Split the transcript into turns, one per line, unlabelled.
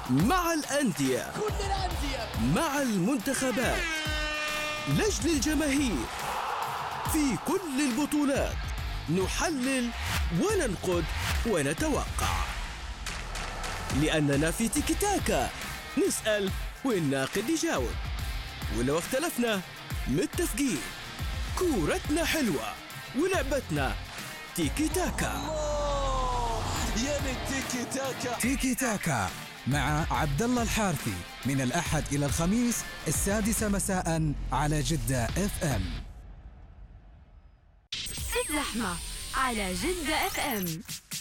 مع الأندية،
كل الأندية،
مع المنتخبات، لجل الجماهير، في كل البطولات نحلل وننقد ونتوقع، لأننا في تيكي تاكا نسأل والناقد يجاوب، ولو اختلفنا متفقين. كورتنا حلوة ولعبتنا تيكي تاكا.
يا التيكي تاكا.
تيكي تاكا مع عبد الله الحارثي من الأحد إلى الخميس 6 مساء على جدة اف ام.
في الزحمة على جدة اف ام.